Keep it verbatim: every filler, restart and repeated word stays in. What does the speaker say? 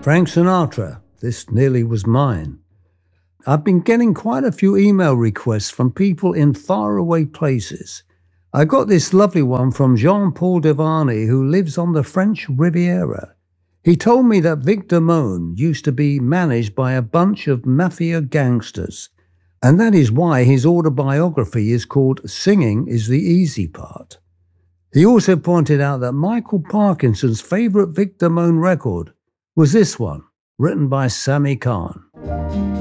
Frank Sinatra, this nearly was mine. I've been getting quite a few email requests from people in faraway places. I got this lovely one from Jean-Paul Devani, who lives on the French Riviera. He told me that Vic Damone used to be managed by a bunch of mafia gangsters, and that is why his autobiography is called Singing is the Easy Part. He also pointed out that Michael Parkinson's favourite Vic Damone record was this one, written by Sammy Cahn.